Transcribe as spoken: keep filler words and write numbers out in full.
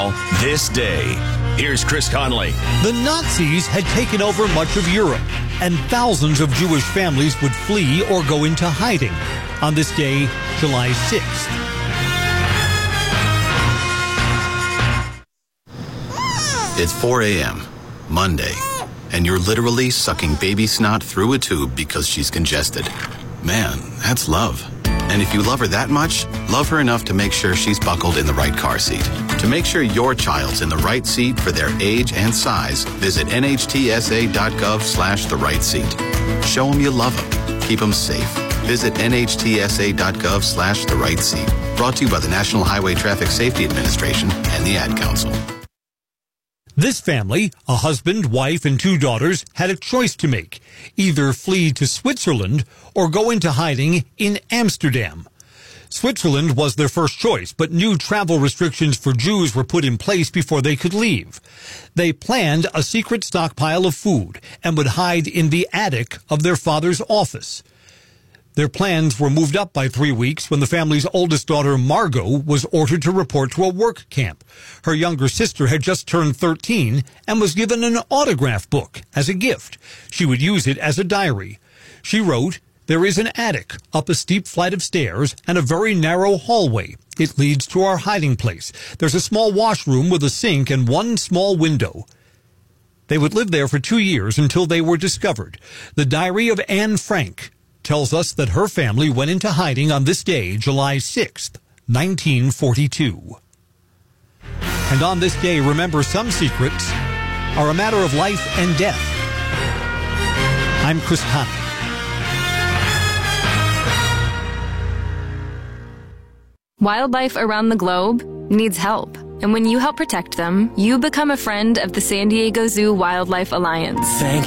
now, this day. Here's Chris Conley. The Nazis had taken over much of Europe, and thousands of Jewish families would flee or go into hiding on this day, July sixth. It's four a.m., Monday, and you're literally sucking baby snot through a tube because she's congested. Man, that's love. And if you love her that much, love her enough to make sure she's buckled in the right car seat. To make sure your child's in the right seat for their age and size, visit N H T S A dot gov slash the right seat. Show them you love them. Keep them safe. Visit N H T S A dot gov slash the right seat. Brought to you by the National Highway Traffic Safety Administration and the Ad Council. This family, a husband, wife, and two daughters, had a choice to make. Either flee to Switzerland or go into hiding in Amsterdam. Switzerland was their first choice, but new travel restrictions for Jews were put in place before they could leave. They planned a secret stockpile of food and would hide in the attic of their father's office. Their plans were moved up by three weeks when the family's oldest daughter, Margot, was ordered to report to a work camp. Her younger sister had just turned thirteen and was given an autograph book as a gift. She would use it as a diary. She wrote, "There is an attic up a steep flight of stairs and a very narrow hallway. It leads to our hiding place. There's a small washroom with a sink and one small window." They would live there for two years until they were discovered. The diary of Anne Frank tells us that her family went into hiding on this day, July sixth, nineteen forty-two. And on this day, remember, some secrets are a matter of life and death. I'm Chris Conley. Wildlife around the globe needs help. And when you help protect them, you become a friend of the San Diego Zoo Wildlife Alliance. Thank